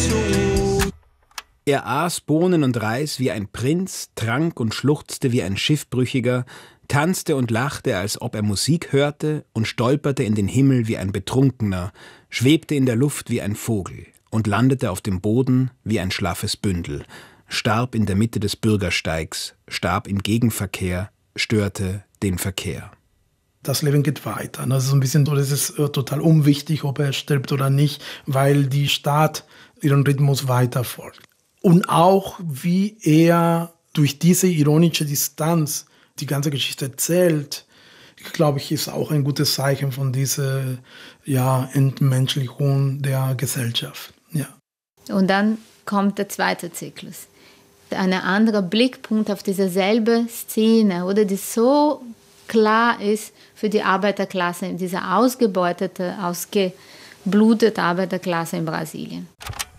Er aß Bohnen und Reis wie ein Prinz, trank und schluchzte wie ein Schiffbrüchiger, tanzte und lachte, als ob er Musik hörte, und stolperte in den Himmel wie ein Betrunkener, schwebte in der Luft wie ein Vogel und landete auf dem Boden wie ein schlaffes Bündel, starb in der Mitte des Bürgersteigs, starb im Gegenverkehr, störte den Verkehr. Das Leben geht weiter. Das ist ein bisschen so, das ist total unwichtig, ob er stirbt oder nicht, weil die Stadt ihren Rhythmus weiter folgt. Und auch, wie er durch diese ironische Distanz die ganze Geschichte erzählt, glaube ich, ist auch ein gutes Zeichen von dieser Entmenschlichung der Gesellschaft. Ja. Und dann kommt der zweite Zyklus. Ein anderer Blickpunkt auf diese selbe Szene, oder, die so klar ist für die Arbeiterklasse, diese ausgebeutete, ausgeblutete Arbeiterklasse in Brasilien.